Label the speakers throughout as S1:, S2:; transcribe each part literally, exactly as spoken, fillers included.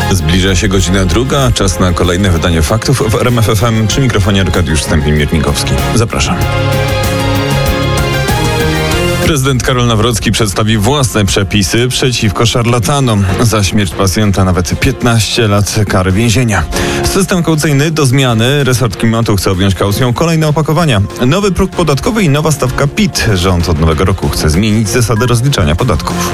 S1: Zbliża się godzina druga, czas na kolejne wydanie faktów w R M F F M. Przy mikrofonie Arkadiusz Stępień-Miernikowski. Zapraszam. Prezydent Karol Nawrocki przedstawi własne przepisy przeciwko szarlatanom. Za śmierć pacjenta nawet piętnaście lat kary więzienia. System kaucyjny do zmiany. Resort klimatu chce objąć kaucją kolejne opakowania. Nowy próg podatkowy i nowa stawka P I T. Rząd od nowego roku chce zmienić zasady rozliczania podatków.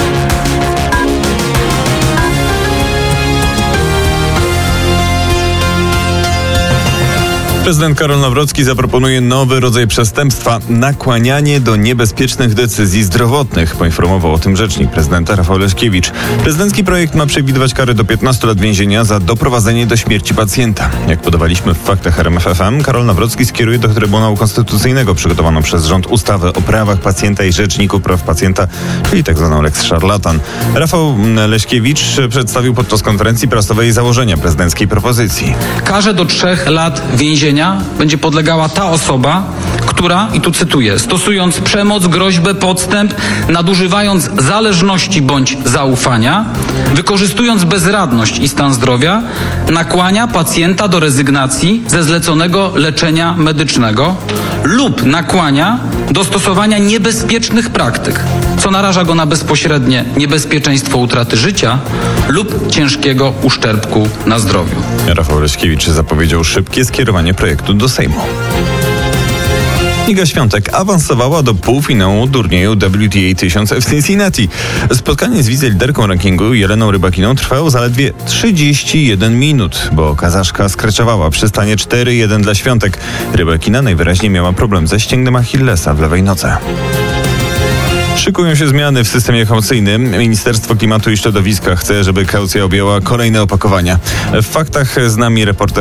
S1: Prezydent Karol Nawrocki zaproponuje nowy rodzaj przestępstwa – nakłanianie do niebezpiecznych decyzji zdrowotnych. Poinformował o tym rzecznik prezydenta Rafał Leszkiewicz. Prezydencki projekt ma przewidywać karę do piętnastu lat więzienia za doprowadzenie do śmierci pacjenta. Jak podawaliśmy w faktach R M F F M, Karol Nawrocki skieruje do Trybunału Konstytucyjnego przygotowaną przez rząd ustawę o prawach pacjenta i rzeczniku praw pacjenta, czyli tzw. lex szarlatan. Rafał Leszkiewicz przedstawił podczas konferencji prasowej założenia prezydenckiej propozycji.
S2: Karze do trzech lat więzienia będzie podlegała ta osoba, która, i tu cytuję, stosując przemoc, groźbę, podstęp, nadużywając zależności bądź zaufania, wykorzystując bezradność i stan zdrowia, nakłania pacjenta do rezygnacji ze zleconego leczenia medycznego lub nakłania do stosowania niebezpiecznych praktyk, co naraża go na bezpośrednie niebezpieczeństwo utraty życia lub ciężkiego uszczerbku na zdrowiu.
S1: Rafał Leszkiewicz zapowiedział szybkie skierowanie projektu do Sejmu. Iga Świątek awansowała do półfinału turnieju W T A tysiąc w Cincinnati. Spotkanie z wiceliderką rankingu Jeleną Rybakiną trwało zaledwie trzydzieści jeden minut, bo Kazaszka skreczowała przy stanie cztery jeden dla Świątek. Rybakina najwyraźniej miała problem ze ścięgnem Achillesa w lewej nodze. Szykują się zmiany w systemie kaucyjnym. Ministerstwo Klimatu i Środowiska chce, żeby kaucja objęła kolejne opakowania. W faktach z nami reporter